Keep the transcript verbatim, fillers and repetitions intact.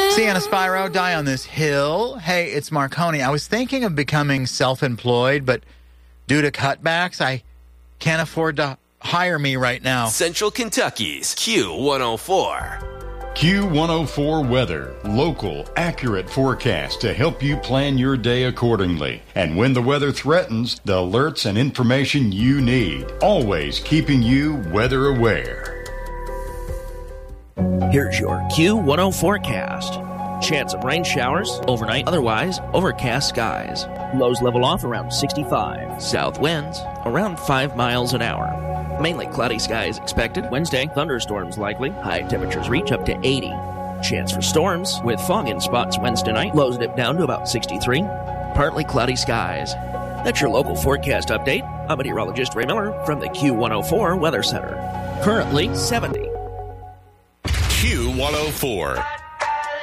Sienna Spyro, Die on This Hill. Hey, it's Marconi. I was thinking of becoming self-employed, but due to cutbacks, I can't afford to hire me right now. Central Kentucky's Q one oh four. Q one oh four Weather. Local, accurate forecast to help you plan your day accordingly. And when the weather threatens, the alerts and information you need. Always keeping you weather aware. Here's your Q one oh forecast. Chance of rain showers overnight, otherwise overcast skies. Lows level off around sixty-five. South winds around five miles an hour. Mainly cloudy skies expected. Wednesday, thunderstorms likely. High temperatures reach up to eighty. Chance for storms with fog in spots Wednesday night. Lows dip down to about sixty-three. Partly cloudy skies. That's your local forecast update. I'm meteorologist Ray Miller from the Q one oh four Weather Center. Currently seventy. Q one oh four.